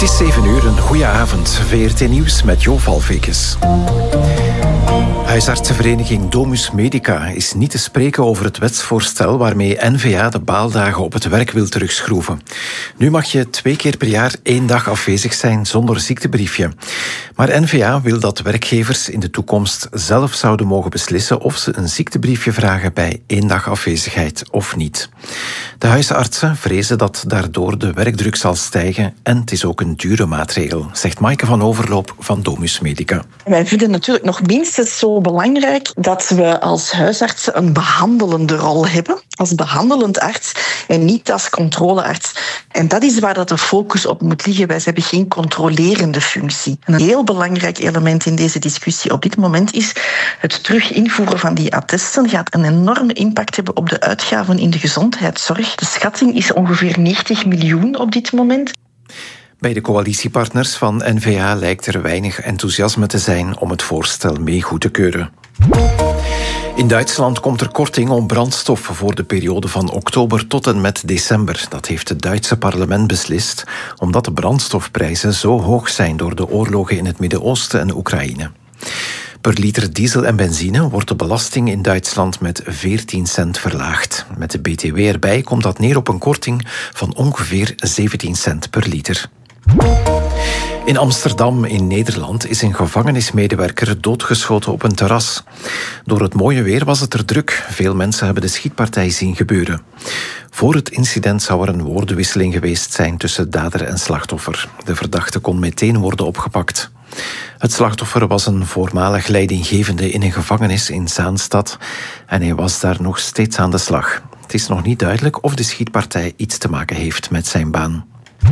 is 7 uur, een goede avond. VRT Nieuws met Jo Valvekes. Huisartsenvereniging Domus Medica is niet te spreken over het wetsvoorstel waarmee N-VA de baaldagen op het werk wil terugschroeven. Nu mag je 2 keer per jaar 1 dag afwezig zijn zonder ziektebriefje. Maar N-VA wil dat werkgevers in de toekomst zelf zouden mogen beslissen of ze een ziektebriefje vragen bij 1 dag afwezigheid of niet. De huisartsen vrezen dat daardoor de werkdruk zal stijgen en het is ook een dure maatregel, zegt Maaike van Overloop van Domus Medica. Wij vinden natuurlijk nog minstens zo belangrijk dat we als huisartsen een behandelende rol hebben, als behandelend arts en niet als controlearts. En dat is waar dat de focus op moet liggen. Wij hebben geen controlerende functie. Een heel belangrijk element in deze discussie op dit moment is het terug invoeren van die attesten gaat een enorme impact hebben op de uitgaven in de gezondheidszorg. De schatting is ongeveer 90 miljoen op dit moment. Bij de coalitiepartners van N-VA lijkt er weinig enthousiasme te zijn om het voorstel mee goed te keuren. In Duitsland komt er korting op brandstof voor de periode van oktober tot en met december. Dat heeft het Duitse parlement beslist, omdat de brandstofprijzen zo hoog zijn door de oorlogen in het Midden-Oosten en Oekraïne. Per liter diesel en benzine wordt de belasting in Duitsland met 14 cent verlaagd. Met de BTW erbij komt dat neer op een korting van ongeveer 17 cent per liter. In Amsterdam in Nederland is een gevangenismedewerker doodgeschoten op een terras. Door het mooie weer was het er druk. Veel mensen hebben de schietpartij zien gebeuren. Voor het incident zou er een woordenwisseling geweest zijn tussen dader en slachtoffer. De verdachte kon meteen worden opgepakt. Het slachtoffer was een voormalig leidinggevende in een gevangenis in Zaanstad en hij was daar nog steeds aan de slag. Het is nog niet duidelijk of de schietpartij iets te maken heeft met zijn baan.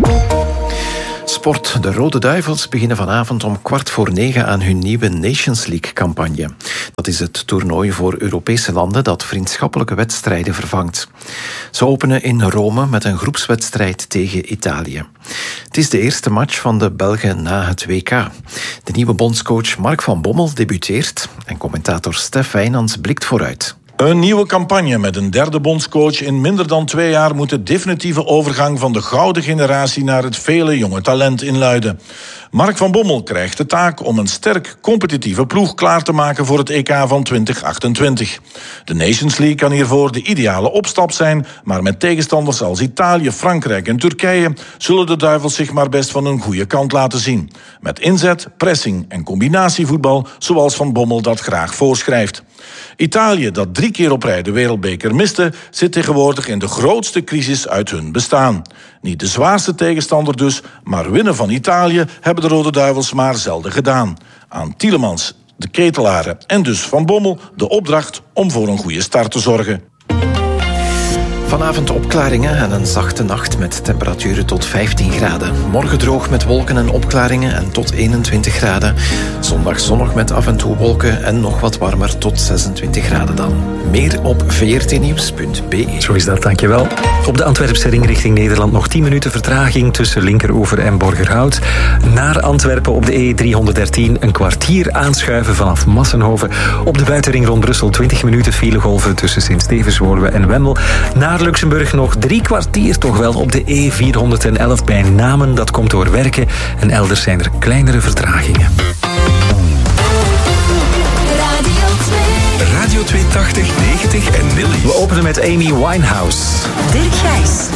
Sport. De Rode Duivels beginnen vanavond om 8:45 aan hun nieuwe Nations League-campagne. Dat is het toernooi voor Europese landen dat vriendschappelijke wedstrijden vervangt. Ze openen in Rome met een groepswedstrijd tegen Italië. Het is de eerste match van de Belgen na het WK. De nieuwe bondscoach Mark van Bommel debuteert en commentator Stef Wijnands blikt vooruit. Een nieuwe campagne met een derde bondscoach in minder dan 2 jaar moet de definitieve overgang van de gouden generatie naar het vele jonge talent inluiden. Mark van Bommel krijgt de taak om een sterk competitieve ploeg klaar te maken voor het EK van 2028. De Nations League kan hiervoor de ideale opstap zijn, maar met tegenstanders als Italië, Frankrijk en Turkije zullen de Duivels zich maar best van een goede kant laten zien. Met inzet, pressing en combinatievoetbal zoals Van Bommel dat graag voorschrijft. Italië, dat 3 keer op rij de wereldbeker miste, zit tegenwoordig in de grootste crisis uit hun bestaan. Niet de zwaarste tegenstander dus, maar winnen van Italië hebben de Rode Duivels maar zelden gedaan. Aan Tielemans, de ketelaren en dus Van Bommel de opdracht om voor een goede start te zorgen. Vanavond opklaringen en een zachte nacht met temperaturen tot 15 graden. Morgen droog met wolken en opklaringen en tot 21 graden. Zondag zonnig met af en toe wolken en nog wat warmer tot 26 graden dan. Meer op vrtnieuws.be. Zo is dat, dankjewel. Op de Antwerpse ring richting Nederland nog 10 minuten vertraging tussen Linkeroever en Borgerhout. Naar Antwerpen op de E313 een kwartier aanschuiven vanaf Massenhoven. Op de buitenring rond Brussel 20 minuten filegolven tussen Sint-Stevens-Woluwe en Wemmel. Naar Luxemburg nog 3 kwartier toch wel op de E411 bij Namen. Dat komt door werken en elders zijn er kleinere vertragingen. Radio 280, 90 en Millie. We openen met Amy Winehouse. Dirk Gijs.